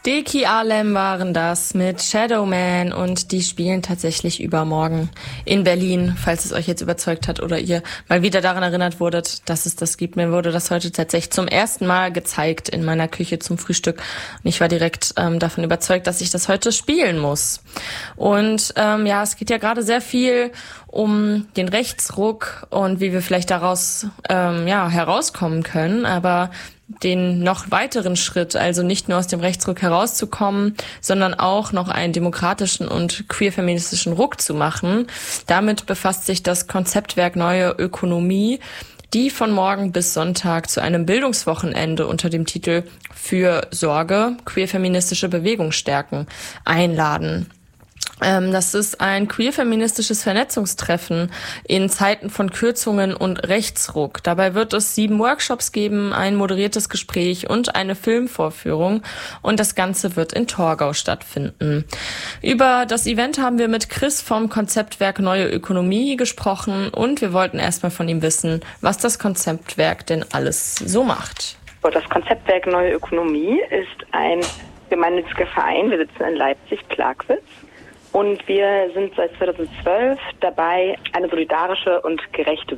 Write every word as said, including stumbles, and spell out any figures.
Deki Alem waren das mit Shadow Man und die spielen tatsächlich übermorgen in Berlin, falls es euch jetzt überzeugt hat oder ihr mal wieder daran erinnert wurdet, dass es das gibt. Mir wurde das heute tatsächlich zum ersten Mal gezeigt in meiner Küche zum Frühstück und ich war direkt ähm, davon überzeugt, dass ich das heute spielen muss. Und ähm, ja, es geht ja gerade sehr viel um den Rechtsruck und wie wir vielleicht daraus ähm, ja herauskommen können, aber den noch weiteren Schritt, also nicht nur aus dem Rechtsruck herauszukommen, sondern auch noch einen demokratischen und queer-feministischen Ruck zu machen. Damit befasst sich das Konzeptwerk Neue Ökonomie, die von morgen bis Sonntag zu einem Bildungswochenende unter dem Titel Für Sorge, queer-feministische Bewegung stärken einladen. Das ist ein queer-feministisches Vernetzungstreffen in Zeiten von Kürzungen und Rechtsruck. Dabei wird es sieben Workshops geben, ein moderiertes Gespräch und eine Filmvorführung. Und das Ganze wird in Torgau stattfinden. Über das Event haben wir mit Chris vom Konzeptwerk Neue Ökonomie gesprochen und wir wollten erstmal von ihm wissen, was das Konzeptwerk denn alles so macht. Das Konzeptwerk Neue Ökonomie ist ein gemeinnütziger Verein. Wir sitzen in Leipzig-Plagwitz. Und wir sind seit zweitausendzwölf dabei, eine solidarische und gerechte